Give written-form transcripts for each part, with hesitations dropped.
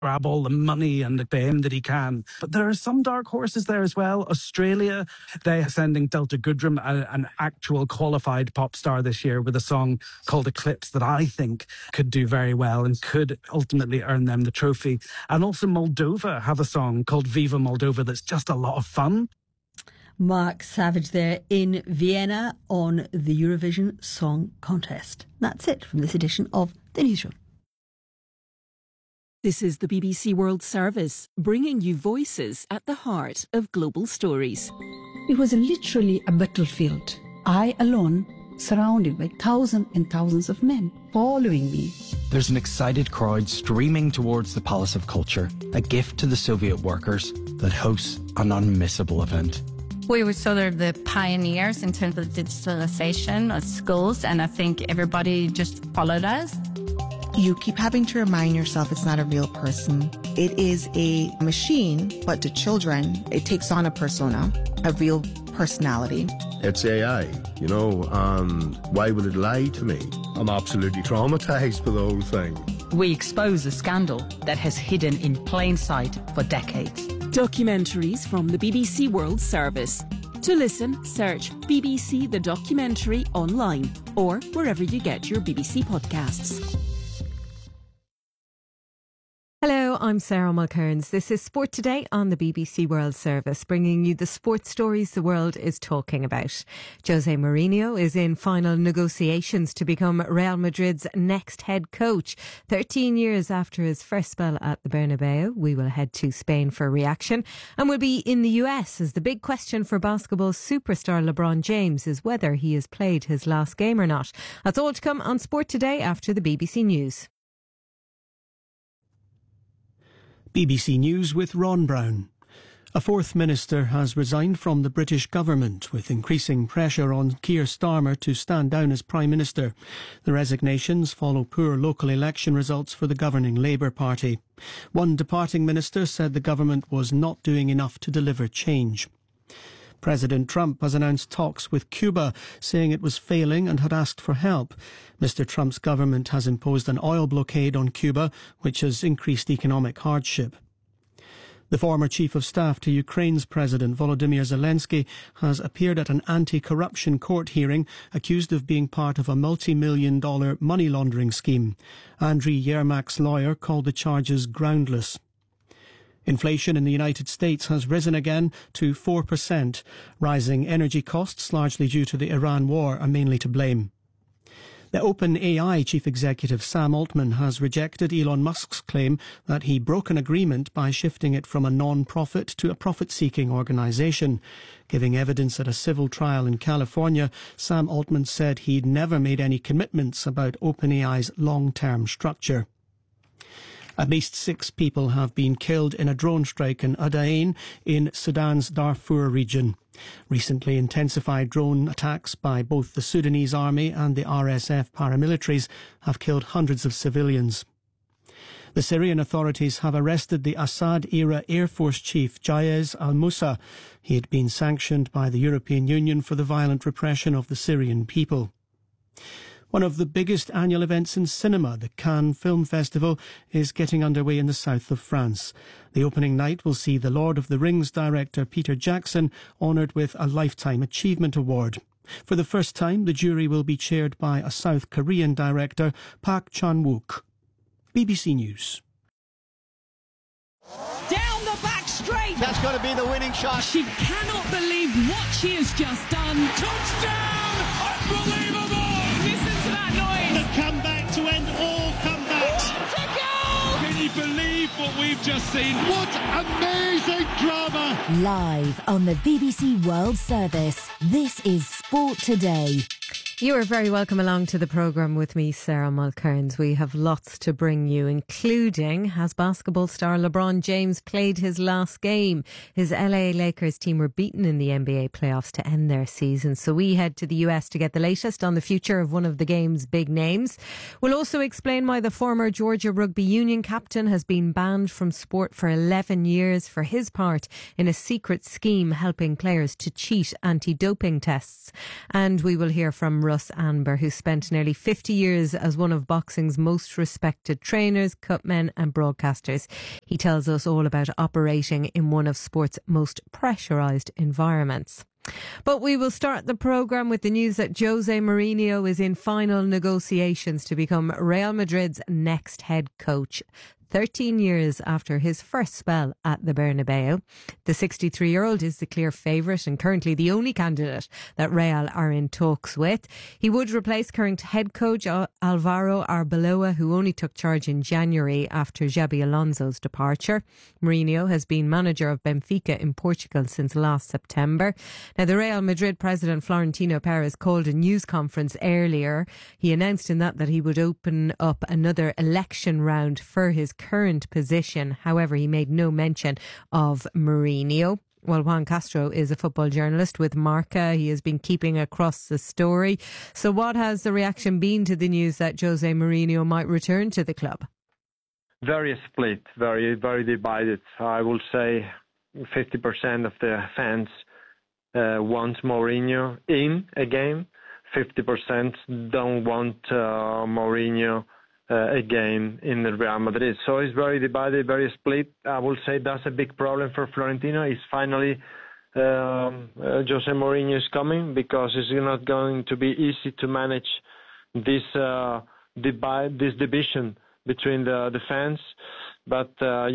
grab all the money and the fame that he can. But there are some dark horses there as well. Australia, they are sending Delta Goodrem, an actual qualified pop star this year, with a song called Eclipse that I think could do very well and could ultimately earn them the trophy. And also Moldova have a song called Viva Moldova that's just a lot of fun. Mark Savage there in Vienna on the Eurovision Song Contest. That's it from this edition of The Newsroom. This is the BBC World Service, bringing you voices at the heart of global stories. It was literally a battlefield. I alone, surrounded by thousands and thousands of men following me. There's an excited crowd streaming towards the Palace of Culture, a gift to the Soviet workers that hosts an unmissable event. We were sort of the pioneers in terms of digitalization of schools, and I think everybody just followed us. You keep having to remind yourself it's not a real person. It is a machine, but to children, it takes on a persona, a real personality. It's AI, why would it lie to me? I'm absolutely traumatized by the whole thing. We expose a scandal that has hidden in plain sight for decades. Documentaries from the BBC World Service. To listen, search BBC The Documentary online or wherever you get your BBC podcasts. Hello, I'm Sarah Mulcairns. This is Sport Today on the BBC World Service, bringing you the sports stories the world is talking about. Jose Mourinho is in final negotiations to become Real Madrid's next head coach. 13 years after his first spell at the Bernabeu, we will head to Spain for reaction, and we'll be in the US as the big question for basketball superstar LeBron James is whether he has played his last game or not. That's all to come on Sport Today after the BBC News. BBC News with Ron Brown. A fourth minister has resigned from the British government, with increasing pressure on Keir Starmer to stand down as Prime Minister. The resignations follow poor local election results for the governing Labour Party. One departing minister said the government was not doing enough to deliver change. President Trump has announced talks with Cuba, saying it was failing and had asked for help. Mr. Trump's government has imposed an oil blockade on Cuba, which has increased economic hardship. The former chief of staff to Ukraine's President Volodymyr Zelensky has appeared at an anti-corruption court hearing, accused of being part of a multi-million-dollar money laundering scheme. Andriy Yermak's lawyer called the charges groundless. Inflation in the United States has risen again to 4%. Rising energy costs, largely due to the Iran war, are mainly to blame. The OpenAI chief executive Sam Altman has rejected Elon Musk's claim that he broke an agreement by shifting it from a non-profit to a profit-seeking organisation. Giving evidence at a civil trial in California, Sam Altman said he'd never made any commitments about OpenAI's long-term structure. At least 6 people have been killed in a drone strike in Adain in Sudan's Darfur region. Recently intensified drone attacks by both the Sudanese army and the RSF paramilitaries have killed hundreds of civilians. The Syrian authorities have arrested the Assad-era Air Force chief Jayez al-Musa. He had been sanctioned by the European Union for the violent repression of the Syrian people. One of the biggest annual events in cinema, the Cannes Film Festival, is getting underway in the south of France. The opening night will see the Lord of the Rings director Peter Jackson honoured with a Lifetime Achievement Award. For the first time, the jury will be chaired by a South Korean director, Park Chan-wook. BBC News. Down the back straight! That's got to be the winning shot. She cannot believe what she has just done. Touchdown! Unbelievable! Comeback to end all comebacks. What a goal! Can you believe what we've just seen? What amazing drama! Live on the BBC World Service, this is Sport Today. You are very welcome along to the programme with me, Sarah Mulcairns. We have lots to bring you, including, has basketball star LeBron James played his last game? His LA Lakers team were beaten in the NBA playoffs to end their season. So we head to the US to get the latest on the future of one of the game's big names. We'll also explain why the former Georgia Rugby Union captain has been banned from sport for 11 years for his part in a secret scheme helping players to cheat anti-doping tests. And we will hear from Russ Anber, who spent nearly 50 years as one of boxing's most respected trainers, cutmen and broadcasters. He tells us all about operating in one of sport's most pressurised environments. But we will start the programme with the news that Jose Mourinho is in final negotiations to become Real Madrid's next head coach, 13 years after his first spell at the Bernabeu. The 63-year-old is the clear favourite and currently the only candidate that Real are in talks with. He would replace current head coach Alvaro Arbeloa, who only took charge in January after Xabi Alonso's departure. Mourinho has been manager of Benfica in Portugal since last September. Now, the Real Madrid president Florentino Perez called a news conference earlier. He announced in that he would open up another election round for his current position. However, he made no mention of Mourinho. Well, Juan Castro is a football journalist with Marca. He has been keeping across the story. So what has the reaction been to the news that Jose Mourinho might return to the club? Very split, very, very divided. I will say 50% of the fans want Mourinho in again. 50% don't want Mourinho again in the Real Madrid. So it's very divided, very split. I will say that's a big problem for Florentino. Is finally Jose Mourinho is coming, because it's not going to be easy to manage this division between the fans. But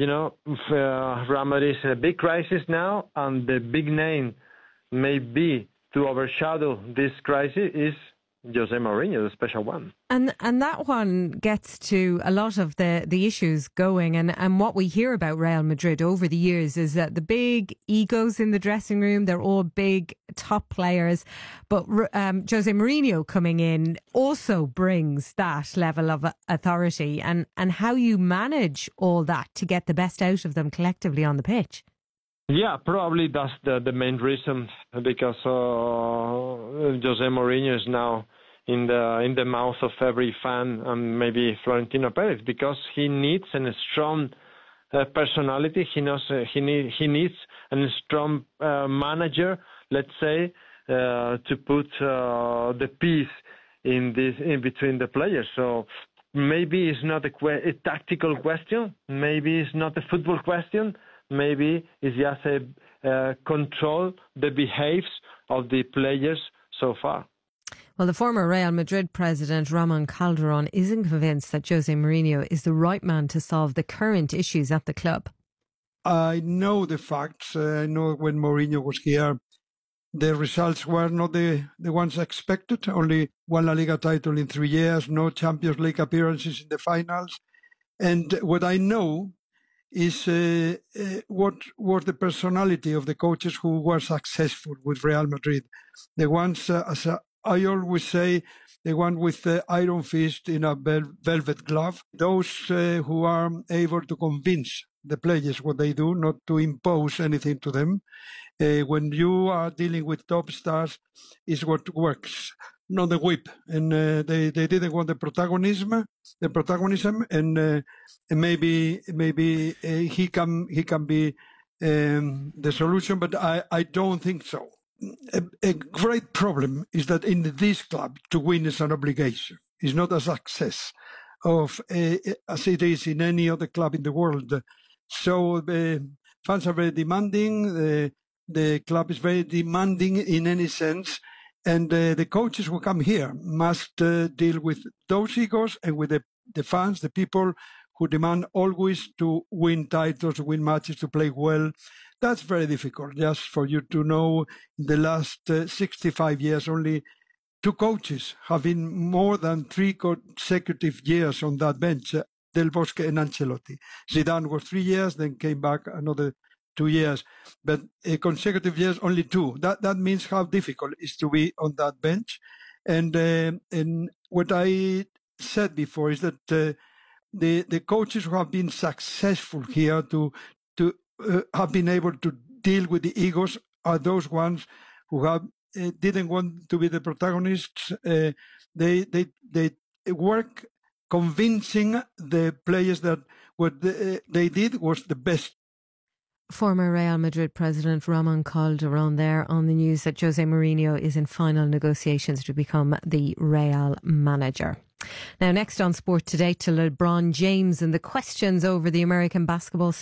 Real Madrid is in a big crisis now, and the big name maybe to overshadow this crisis is Jose Mourinho, the special one. And that one gets to a lot of the issues going. And what we hear about Real Madrid over the years is that the big egos in the dressing room, they're all big top players. But Jose Mourinho coming in also brings that level of authority, and how you manage all that to get the best out of them collectively on the pitch. Yeah, probably that's the main reason, because Jose Mourinho is now in the mouth of every fan, and maybe Florentino Perez, because he needs a strong personality. He knows he needs a strong manager, let's say, to put the peace in between the players. So maybe it's not a tactical question. Maybe it's not a football question. Maybe it's just control the behaviors of the players so far. Well, the former Real Madrid president Ramon Calderón isn't convinced that Jose Mourinho is the right man to solve the current issues at the club. I know the facts. I know when Mourinho was here, the results were not the ones expected. Only one La Liga title in 3 years, no Champions League appearances in the finals. And what I know is what was the personality of the coaches who were successful with Real Madrid. The ones, as I always say, the one with the iron fist in a velvet glove. Those who are able to convince the players what they do, not to impose anything to them. When you are dealing with top stars, is what works, not the whip. And they didn't want the protagonism, and maybe he can be the solution, but I don't think so. A great problem is that in this club, to win is an obligation. It's not a success as it is in any other club in the world. So fans are very demanding. The club is very demanding in any sense. And the coaches who come here must deal with those egos and with the fans, the people who demand always to win titles, to win matches, to play well. That's very difficult. Just for you to know, in the last 65 years, only 2 coaches have been more than 3 consecutive years on that bench, Del Bosque and Ancelotti. Zidane was 3 years, then came back another 2 years. But consecutive years, only 2. That means how difficult it is to be on that bench. And what I said before is that the coaches who have been successful here to have been able to deal with the egos are those ones who have didn't want to be the protagonists. They work convincing the players that what they did was the best. Former Real Madrid president Ramon Calderón there on the news that Jose Mourinho is in final negotiations to become the Real manager. Now, next on Sport Today, to LeBron James and the questions over the American basketball